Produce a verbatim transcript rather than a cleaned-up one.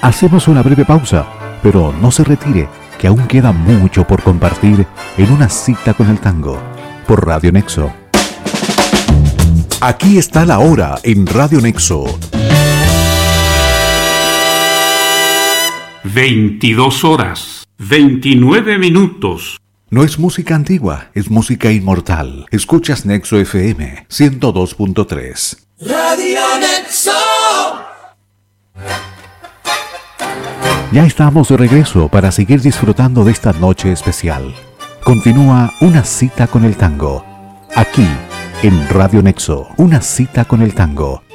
Hacemos una breve pausa, pero no se retire, que aún queda mucho por compartir en Una Cita con el Tango, por Radio Nexo. Aquí está la hora en Radio Nexo. veintidós horas, veintinueve minutos. No es música antigua, es música inmortal. Escuchas Nexo F M ciento dos punto tres. Radio Nexo. Ya estamos de regreso para seguir disfrutando de esta noche especial. Continúa Una Cita con el Tango, aquí en Radio Nexo. Una Cita con el Tango.